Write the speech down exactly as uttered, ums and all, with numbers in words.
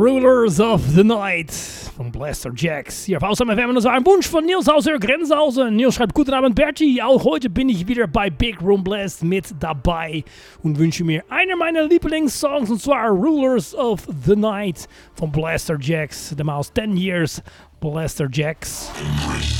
Rulers of the Night von Blaster Jacks. Hier auf Außer F M und das war ein Wunsch von Nils aus der Grenzhausen. Nils schreibt, guten Abend Bertie, auch heute bin ich wieder bei Big Room Blast mit dabei und wünsche mir einer meiner Lieblingssongs und zwar Rulers of the Night von Blaster Jacks. The Mouse ten Years Blaster Jacks.